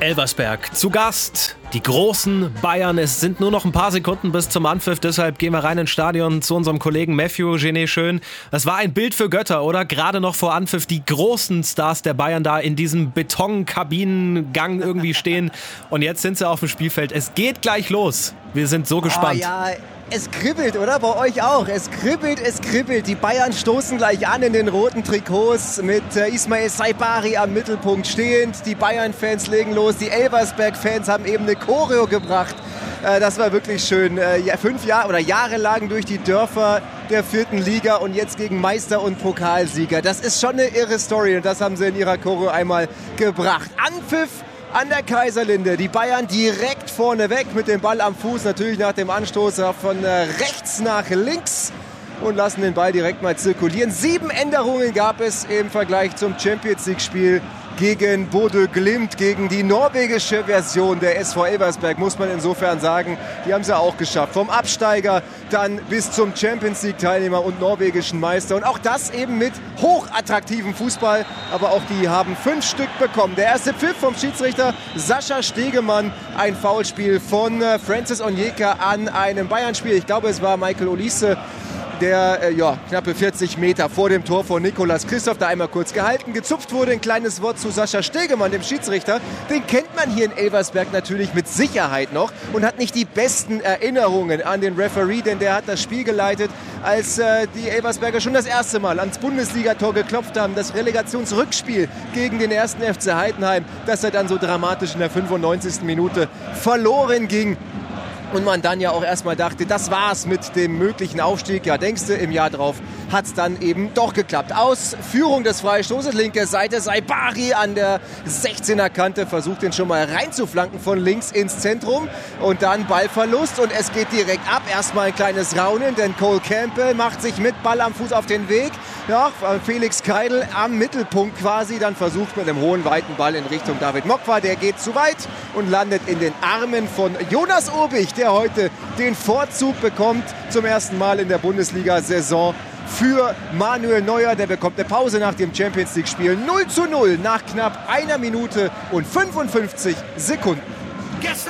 Elversberg zu Gast. Die großen Bayern. Es sind nur noch ein paar Sekunden bis zum Anpfiff. Deshalb gehen wir rein ins Stadion zu unserem Kollegen Matthew Genet Schön. Das war ein Bild für Götter, oder? Gerade noch vor Anpfiff die großen Stars der Bayern da in diesem Betonkabinengang irgendwie stehen. Und jetzt sind sie auf dem Spielfeld. Es geht gleich los. Wir sind so gespannt. Ja, es kribbelt, oder? Bei euch auch. Es kribbelt. Die Bayern stoßen gleich an in den roten Trikots mit Ismail Saibari am Mittelpunkt stehend. Die Bayern-Fans legen los. Die Elversberg-Fans haben eben eine Choreo gebracht. Das war wirklich schön. 5 Jahre oder jahrelang durch die Dörfer der 4. Liga und jetzt gegen Meister und Pokalsieger. Das ist schon eine irre Story und das haben sie in ihrer Choreo einmal gebracht. Anpfiff an der Kaiserlinde. Die Bayern direkt vorne weg mit dem Ball am Fuß. Natürlich nach dem Anstoß von rechts nach links und lassen den Ball direkt mal zirkulieren. 7 Änderungen gab es im Vergleich zum Champions-League-Spiel gegen Bodø Glimt, gegen die norwegische Version der SV Elversberg, muss man insofern sagen. Die haben es ja auch geschafft. Vom Absteiger dann bis zum Champions-League-Teilnehmer und norwegischen Meister. Und auch das eben mit hochattraktivem Fußball. Aber auch die haben 5 Stück bekommen. Der erste Pfiff vom Schiedsrichter Sascha Stegemann. Ein Foulspiel von Francis Onyeka an einem Bayern-Spiel. Ich glaube, es war Michael Olise, der knappe 40 Meter vor dem Tor von Nicolas Christoph da einmal kurz gehalten, gezupft wurde. Ein kleines Wort zu Sascha Stegemann, dem Schiedsrichter. Den kennt man hier in Elversberg natürlich mit Sicherheit noch und hat nicht die besten Erinnerungen an den Referee, denn der hat das Spiel geleitet, als die Elversberger schon das erste Mal ans Bundesligator geklopft haben. Das Relegationsrückspiel gegen den 1. FC Heidenheim, dass er dann so dramatisch in der 95. Minute verloren ging. Und man dann ja auch erstmal dachte, das war's mit dem möglichen Aufstieg. Ja, denkst du, im Jahr drauf hat's dann eben doch geklappt. Ausführung des Freistoßes, linke Seite, Saibari an der 16er Kante, versucht den schon mal reinzuflanken von links ins Zentrum. Und dann Ballverlust und es geht direkt ab. Erstmal ein kleines Raunen, denn Cole Campbell macht sich mit Ball am Fuß auf den Weg. Ja, Felix Keidl am Mittelpunkt quasi, dann versucht mit einem hohen, weiten Ball in Richtung David Mokwa. Der geht zu weit und landet in den Armen von Jonas Obich, der heute den Vorzug bekommt zum ersten Mal in der Bundesliga-Saison für Manuel Neuer. Der bekommt eine Pause nach dem Champions-League-Spiel. 0:0 nach knapp 1 Minute und 55 Sekunden.